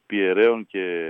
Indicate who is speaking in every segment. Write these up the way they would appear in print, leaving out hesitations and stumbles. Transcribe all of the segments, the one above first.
Speaker 1: πιερέων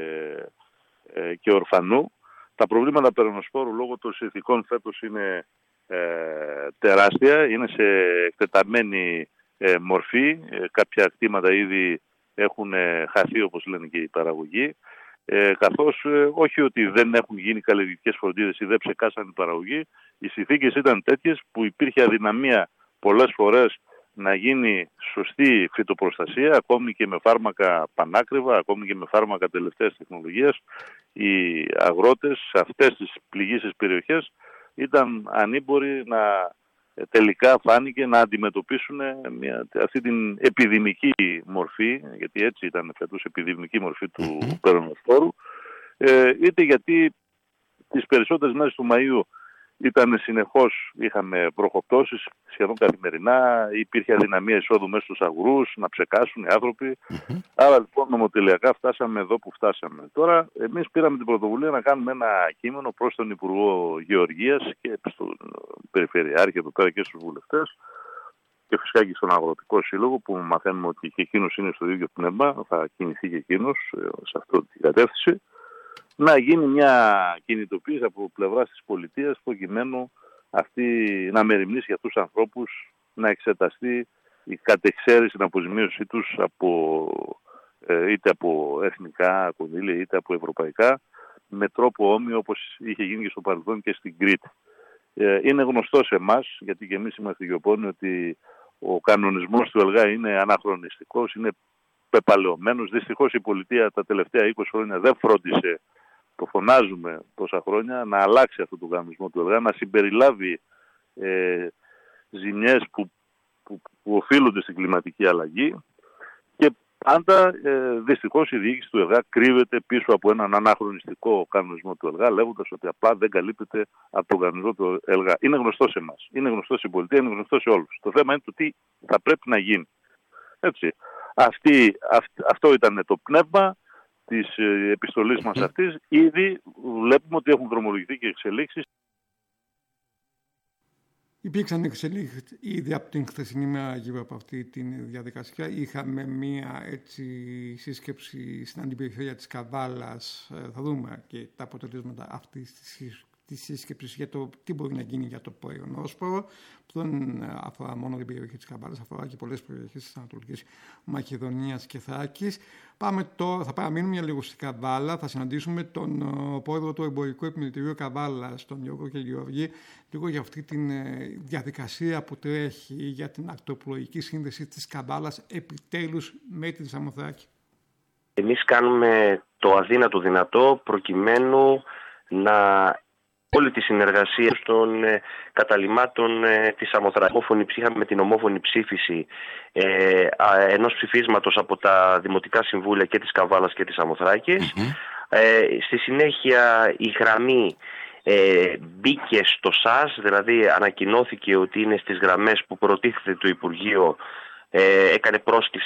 Speaker 1: και ορφανού. Τα προβλήματα περονοσφόρου λόγω των συνθηκών φέτος είναι τεράστια, είναι σε εκτεταμένη μορφή. Κάποια κτήματα ήδη έχουν χαθεί, όπως λένε και οι παραγωγοί, καθώς όχι ότι δεν έχουν γίνει καλλιεργητικές φροντίδες ή δεν ψεκάσαν η παραγωγή, οι συνθήκες ήταν τέτοιες που υπήρχε αδυναμία πολλές φορές να γίνει σωστή φυτοπροστασία, ακόμη και με φάρμακα πανάκριβα, ακόμη και με φάρμακα τελευταίας τεχνολογίας. Οι αγρότες σε αυτές τις πληγήσεις περιοχές ήταν ανήμποροι να τελικά φάνηκε να αντιμετωπίσουν αυτή την επιδημική μορφή, γιατί έτσι ήταν φέτος, επιδημική μορφή του περονοσφόρου, είτε γιατί τις περισσότερες μέρες του Μαΐου ήταν συνεχώς, είχαμε βροχοπτώσεις σχεδόν καθημερινά, υπήρχε αδυναμία εισόδου μέσα στους αγρούς, να ψεκάσουν οι άνθρωποι. Άρα λοιπόν νομοτελειακά φτάσαμε εδώ που φτάσαμε. Τώρα εμείς πήραμε την πρωτοβουλία να κάνουμε ένα κείμενο προς τον Υπουργό Γεωργίας και στον Περιφερειάρχη εδώ πέρα και στους βουλευτές και φυσικά και στον Αγροτικό Σύλλογο, που μαθαίνουμε ότι και εκείνος είναι στο ίδιο πνεύμα, θα κινηθεί και εκείνος σε αυτή την κατεύθυνση, να γίνει μια κινητοποίηση από πλευράς της πολιτείας προκειμένου αυτή να μεριμνήσει για αυτούς τους ανθρώπους, να εξεταστεί η κατεξαίρεση, την αποζημίωσή τους είτε από εθνικά κονδύλια είτε από ευρωπαϊκά, με τρόπο όμοιο όπως είχε γίνει και στο παρελθόν και στην Κρήτη. Είναι γνωστό σε εμάς, γιατί και εμείς είμαστε γεωπόνοι, ότι ο κανονισμός του ΕΛΓΑ είναι αναχρονιστικός, είναι πεπαλαιωμένος. Δυστυχώς η πολιτεία τα τελευταία 20 χρόνια δεν φρόντισε, το φωνάζουμε τόσα χρόνια, να αλλάξει αυτό το κανονισμό του ΕΛΓΑ, να συμπεριλάβει ζημιές που οφείλονται στην κλιματική αλλαγή, και πάντα δυστυχώς η διοίκηση του ΕΛΓΑ κρύβεται πίσω από έναν αναχρονιστικό κανονισμό του ΕΛΓΑ, λέγοντας ότι απλά δεν καλύπτεται από τον κανονισμό του ΕΛΓΑ. Είναι γνωστό σε εμάς, είναι γνωστό στην πολιτεία, είναι γνωστό σε όλους. Το θέμα είναι το τι θα πρέπει να γίνει. Έτσι. Αυτό ήταν το πνεύμα της επιστολής μας αυτής. Ήδη βλέπουμε ότι έχουν δρομολογηθεί και εξελίξεις.
Speaker 2: Υπήρξαν εξελίξεις ήδη από την χθεσινή μέρα γύρω από αυτή τη διαδικασία. Είχαμε μία σύσκεψη στην αντιπεριφέρεια της Καβάλας. Θα δούμε και τα αποτελέσματα αυτής της σύσκεψης για το τι μπορεί να γίνει για το περονόσπορο, που δεν αφορά μόνο την περιοχή της Καβάλας, αφορά και πολλές περιοχές της Ανατολικής Μακεδονίας και Θράκης. Θα παραμείνουμε για λίγο στην Καβάλα, θα συναντήσουμε τον πρόεδρο του Εμπορικού Επιμελητηρίου Καβάλας, τον Γιώργο Γεωργή, λίγο για αυτή τη διαδικασία που τρέχει για την ακτοπλοϊκή σύνδεση της Καβάλας επιτέλους με τη Σαμοθράκη.
Speaker 3: Εμείς κάνουμε το αδύνατο δυνατό προκειμένου να όλη τη συνεργασία των καταλυμάτων της Σαμοθράκης. Είχαμε την ομόφωνη ψήφιση ενός ψηφίσματος από τα Δημοτικά Συμβούλια και της Καβάλας και της Σαμοθράκης. Στη συνέχεια η γραμμή μπήκε στο ΣΑΣ, δηλαδή ανακοινώθηκε ότι είναι στις γραμμές που προτίθεται το Υπουργείο, έκανε πρόσκληση